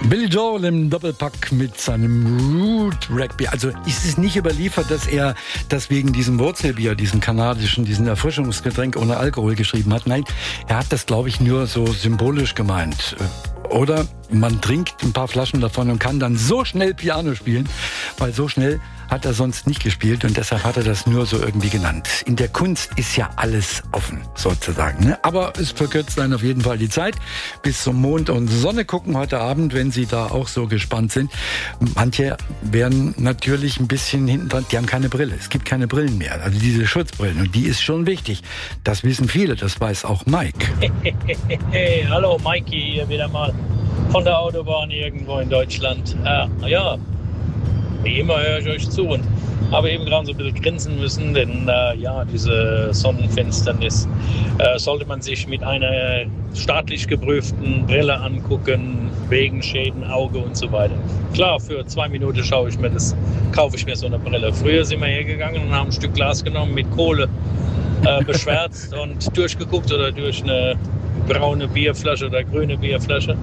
Billy Joel im Doppelpack mit seinem Root Rugby. Also ist es nicht überliefert, dass er das wegen diesem Wurzelbier, diesen kanadischen, diesen Erfrischungsgetränk ohne Alkohol geschrieben hat. Nein, er hat das, glaube ich, nur so symbolisch gemeint. Oder man trinkt ein paar Flaschen davon und kann dann so schnell Piano spielen, weil so schnell hat er sonst nicht gespielt und deshalb hat er das nur so irgendwie genannt. In der Kunst ist ja alles offen, sozusagen. Ne? Aber es verkürzt dann auf jeden Fall die Zeit bis zum Mond und Sonne gucken heute Abend, wenn Sie da auch so gespannt sind. Manche werden natürlich ein bisschen hinten dran, die haben keine Brille. Es gibt keine Brillen mehr, also diese Schutzbrillen. Und die ist schon wichtig. Das wissen viele, das weiß auch Mike. Hey, hallo Mikey, hier wieder mal von der Autobahn irgendwo in Deutschland. Ja, wie immer höre ich euch zu und habe eben gerade so ein bisschen grinsen müssen, denn diese Sonnenfinsternis sollte man sich mit einer staatlich geprüften Brille angucken, wegen Schäden, Auge und so weiter. Klar, für 2 Minuten kaufe ich mir so eine Brille. Früher sind wir hergegangen und haben ein Stück Glas genommen, mit Kohle beschwärzt und durchgeguckt oder durch eine braune Bierflasche oder grüne Bierflasche.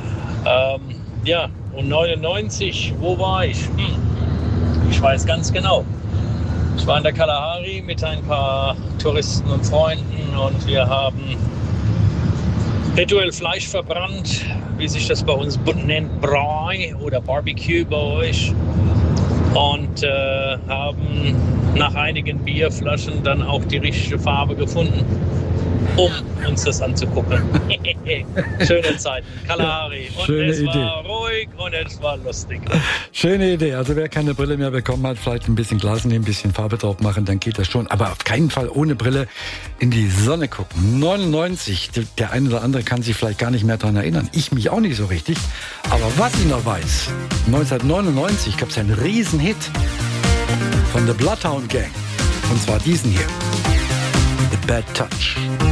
Und 99, wo war ich? Ich weiß ganz genau. Ich war in der Kalahari mit ein paar Touristen und Freunden und wir haben rituell Fleisch verbrannt, wie sich das bei uns nennt, Braai oder Barbecue bei euch. Und haben nach einigen Bierflaschen dann auch die richtige Farbe gefunden, um uns das anzugucken. Schöne Zeiten, Kalahari. Und schöne es Idee. war ruhig und es war lustig. Schöne Idee. Also wer keine Brille mehr bekommen hat, vielleicht ein bisschen Glas nehmen, ein bisschen Farbe drauf machen, dann geht das schon. Aber auf keinen Fall ohne Brille in die Sonne gucken. 99, der eine oder andere kann sich vielleicht gar nicht mehr daran erinnern. Ich mich auch nicht so richtig. Aber was ich noch weiß, 1999 gab es einen Riesenhit von The Bloodhound Gang. Und zwar diesen hier. The Bad Touch.